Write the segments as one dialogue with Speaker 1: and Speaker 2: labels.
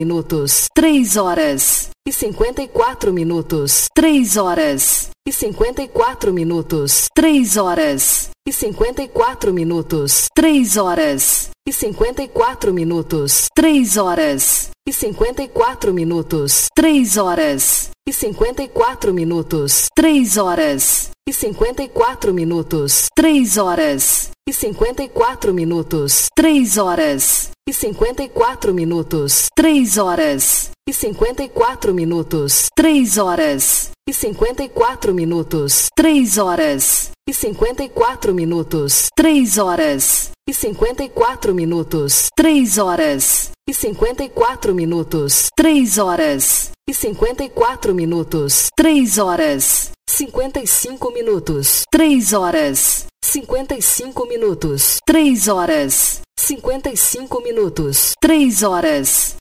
Speaker 1: minutos, 3 horas e 54 minutos, 3 horas e 54 minutos, 3 horas e 54 minutos, 3 horas e 54 minutos, 3 horas e 54 minutos, 3 horas e 54 minutos, 3 horas e 54 minutos, 3 horas e 54 minutos, 3 horas e 54 minutos, 3 horas e 54 minutos, 3 horas e 54 minutos, 3 horas e 54 minutos, 3 horas e 54 minutos, 3 horas e 54 minutos, 3 horas e 54 minutos, 3 horas 55 minutos, 3 horas 55 minutos, 3 horas 55 minutos, 3 horas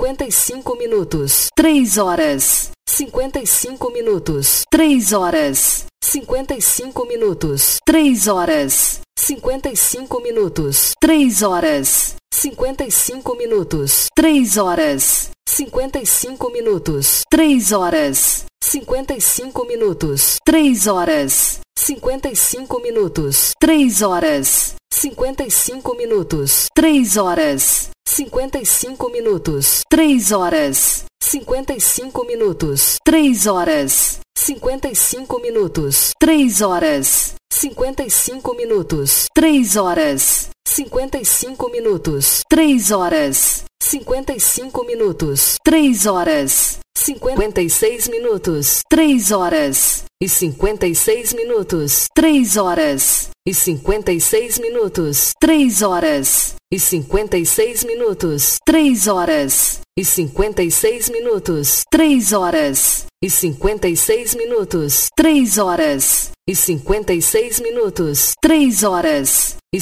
Speaker 1: 55 minutos, 3 horas 55 minutos, 3 horas 55 minutos, 3 horas 55 minutos, 3 horas 55 minutos, 3 horas 55 minutos, 3 horas 55 minutos, 3 horas 55 minutos, 3 horas 55 minutos, 3 horas 55 minutos, 3 horas 55 minutos, 3 horas 55 minutos, 3 horas 55 minutos, 3 horas 55 minutos, 3 horas 55 minutos, 3 horas 56 minutos, 3 horas e 56 minutos, 3 horas e 56 minutos, 3 horas e 56 minutos, 3 horas e 56 minutos, 3 horas e 56 minutos, 3 horas e 56 minutos, 3 horas e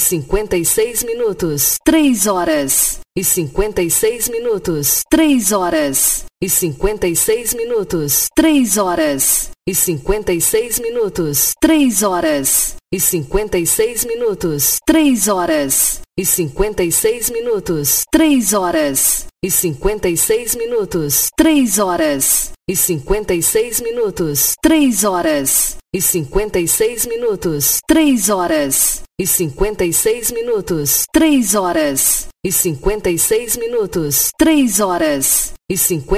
Speaker 1: 56 minutos, 3 horas e 56 minutos, 3 horas e 56 minutos, 3 horas e 56 minutos, 3 horas e 56 minutos, 3 horas e 56 minutos, 3 horas e 56 minutos, 3 horas e 56 minutos, 3 horas e 56 minutos, 3 horas e 56 minutos, 3 horas e 56 minutos, 3 horas e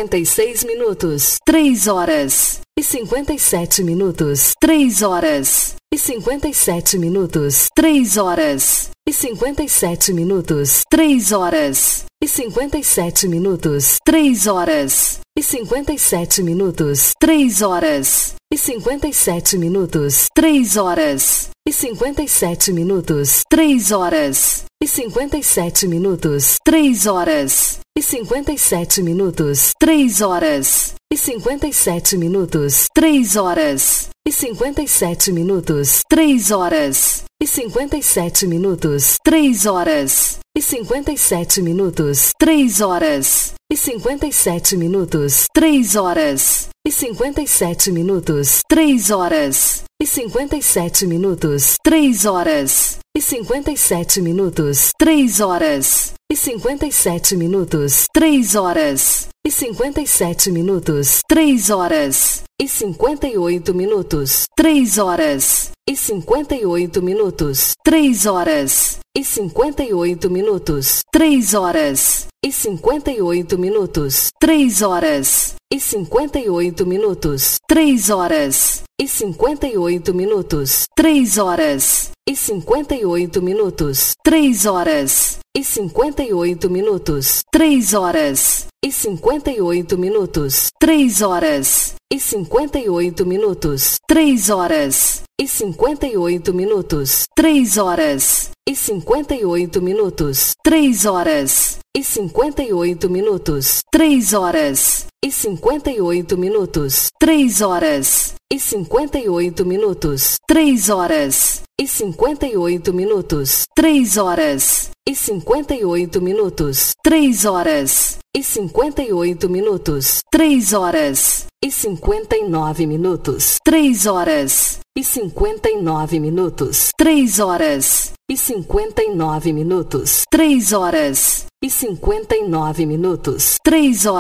Speaker 1: 56 minutos, 3 horas e 57 minutos, 3 horas e 57 minutos, 3 horas e 57 minutos, 3 horas e 57 minutos, 3 horas e 57 minutos, 3 horas e 57 minutos, 3 horas e 57 minutos, 3 horas e 57 minutos, 3 horas e 57 minutos, 3 horas e 57 minutos, 3 horas e 57 minutos, 3 horas e 57 minutos, 3 horas e 57 minutos, 3 horas e 57 minutos, 3 horas e 57 minutos, 3 horas e 57 minutos, 3 horas e 57 minutos, 3 horas e 57 minutos, 3 horas e 57 minutos, 3 horas e 58 minutos, 3 horas e 58 minutos, 3 horas e 58 minutos, 3 horas e 58 minutos, 3 horas e 58 minutos, 3 horas e 58 minutos, 3 horas e 58 minutos, 3 horas e 58 minutos, 3 horas e 58 minutos, 3 horas e 58 minutos, 3 horas e 58 minutos, 3 horas e 58 minutos, 3 horas e 58 minutos, 3 horas e 58 minutos. 3 horas e 58 minutos. 3 horas e 58 minutos. 3 horas e 58 minutos. 3 horas e 58 minutos. 3 horas e 59 minutos. 3 horas e 59 minutos. 3 horas e 59 minutos. 3 horas e 59 minutos. 3 horas